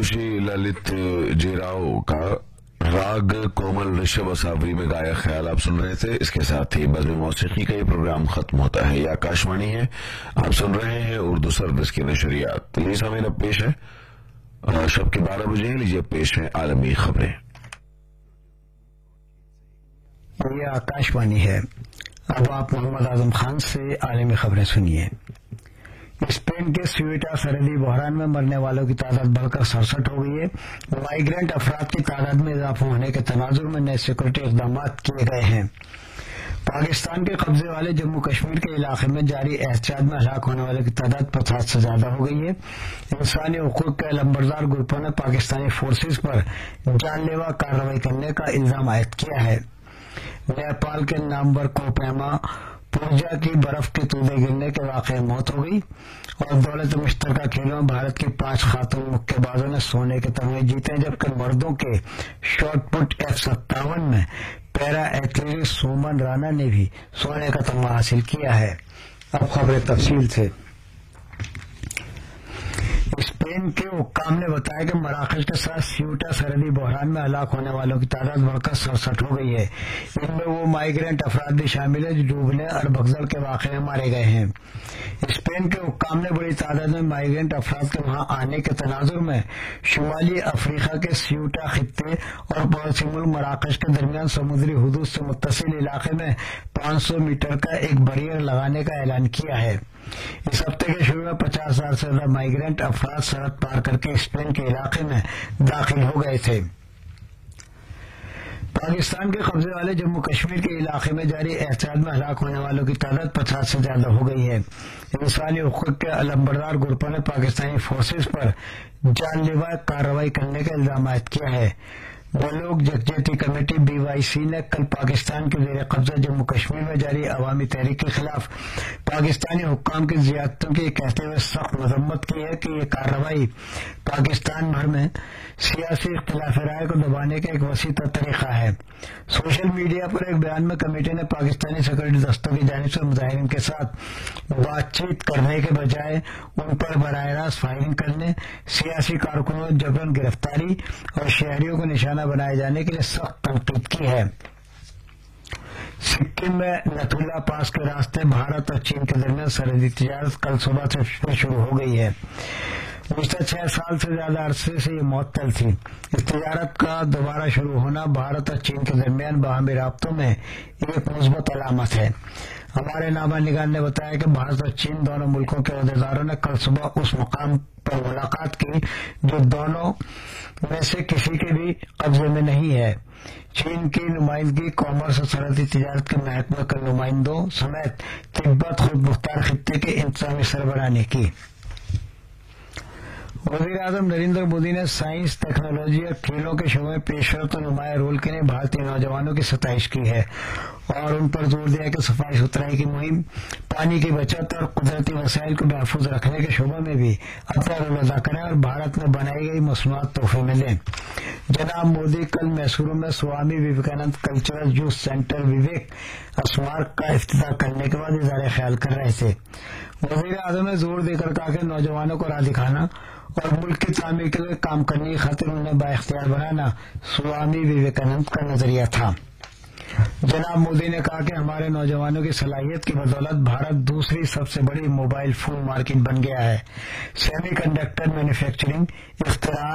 जोशी ललित जीराव का राग कोमल ऋषभ असावरी में गाया ख्याल आप सुन रहे थे। इसके साथ ही बज़्म मौसीकी का ये प्रोग्राम खत्म होता है। ये आकाशवाणी है, आप सुन रहे हैं उर्दू सर्विस की नशरियात। ये समय अब पेश है शब के 12 बजे। लीजिए पेश है आलमी खबरें। ये आकाशवाणी है। अब आप मोहम्मद आजम खान से आलमी खबरें सुनिए। स्पेन के स्यूटा सरहदी बहरान में मरने वालों की तादाद बढ़कर 67 हो गई है। माइग्रेंट अफराद की तादाद में इजाफा होने के तनाजुर में नए सिक्योरिटी इकदाम किए गए हैं। पाकिस्तान के कब्जे वाले जम्मू कश्मीर के इलाके में जारी एहतियात में हलाक होने वालों की तादाद 50 से ज्यादा हो गई है। इंसानी हुकूक के अलंबरदार ग्रुपों ने पाकिस्तानी फोर्सेज पर जानलेवा कार्रवाई करने का इल्जाम आयद किया है। नेपाल के नामवर कोपैमा पूर्जा की बर्फ के तूदे गिरने के वाक़े में मौत हो गई और दौलत मुश्तरका खेलों में भारत की 5 खातून मुक्केबाजों ने सोने के तमगे जीते, जबकि मर्दों के शॉटपुट F57 में पैरा एथलीट सुमन राणा ने भी सोने का तमगा हासिल किया है। अब खबरें तफसील से। स्पेन के हुक्काम ने बताया कि मराकश के साथ स्यूटा सरहदी बहरान में हलाक होने वालों की तादाद बढ़कर 67 हो गई है। इनमें वो माइग्रेंट अफराद भी शामिल है जो डूबने और भगदड़ के वाक़े में मारे गए हैं। स्पेन के हुक्काम ने बड़ी तादाद में माइग्रेंट अफराद के वहां आने के तनाजुर में शुमाली अफ्रीका के स्यूटा खित्ते और पड़ोसी मुल्क मराकश के दरमियान समुद्री हुदूद से मुत्तसिल इलाके में 500 मीटर का एक बैरियर लगाने का ऐलान किया है। इस हफ्ते के शुरू में 50,000 से ज्यादा माइग्रेंट अफराद सरहद पार करके स्पेन के इलाके में दाखिल हो गए थे। पाकिस्तान के कब्जे वाले जम्मू कश्मीर के इलाके में जारी एहतियात में हलाक होने वालों की तादाद 50 से ज्यादा हो गई है। इंसानी हुकूक के अलंबरदार ग्रुपों ने पाकिस्तानी फोर्सेज पर जानलेवा कार्रवाई करने का इल्जाम आयद किया है। बलोच यकजहती कमेटी BYC ने कल पाकिस्तान के जेर कब्जा जम्मू कश्मीर में जारी अवामी तहरीक के खिलाफ पाकिस्तानी हुक्काम की जियादतों की कहते हुए सख्त मजम्मत की है कि ये कार्रवाई पाकिस्तान भर में सियासी इख्तिलाफ राय को दबाने का एक वसी तरीका है। सोशल मीडिया पर एक बयान में कमेटी ने पाकिस्तानी सिक्योरिटी दस्तों की जानिब से मुजाहिरीन के साथ बातचीत करने के बजाय उन पर बराह रास्त फायरिंग करने, सियासी कारकुनों जबरन गिरफ्तारी और शहरियों को निशाना बनाए जाने के लिए सख्त तनकीद की है। सिक्किम में नथुला पास के रास्ते भारत और चीन के दरमियान सरहदी तिजारत कल सुबह से शुरू हो गई है। पिछले 6 साल से ज्यादा अरसे से ये मअतल थी। इस तिजारत का दोबारा शुरू होना भारत और चीन के दरमियान बाहमी राब्तों में एक मुस्बत अलामत है। हमारे नामा निगार ने बताया कि भारत और चीन दोनों मुल्कों के अहदेदारों ने कल सुबह उस मुकाम पर मुलाकात की जो दोनों में से किसी के भी कब्जे में नहीं है। चीन की नुमाइंदगी कॉमर्स और सरहदी तिजारत के महकमे के नुमाइंदों समेत तिब्बत खुद मुख्तार खित्ते के इंतजामी सरबराह ने की। वज़ीर आज़म नरेंद्र मोदी ने साइंस, टेक्नोलॉजी और खेलों के शोबे में पेशरफ्त और नुमाया रोल के लिए भारतीय नौजवानों की सताइश की है और उन पर जोर दिया कि सफाई सुथराई की मुहिम, पानी की बचत और कुदरती वसाइल को महफूज रखने के शोबे में भी अपना रोल अदा करें और भारत में बनाई गई मसनूआत तोहफे में लें। जनाब मोदी कल मैसूरू में Swami Vivekananda cultural youth centre विवेक स्मारक का इफ्तिताह करने के बाद इज़हार ख्याल कर रहे थे। वज़ीर आज़म ने जोर देकर कहा कि नौजवानों को राह दिखाना और मुल्क की तामीर के लिए काम करने की खातिर उन्हें बाइख्तियार बनाना स्वामी विवेकानंद का नजरिया था। जनाब मोदी ने कहा कि हमारे नौजवानों की सलाहियत की बदौलत भारत दूसरी सबसे बड़ी मोबाइल फोन मार्केट बन गया है। Semiconductor manufacturing, इख्तिराअ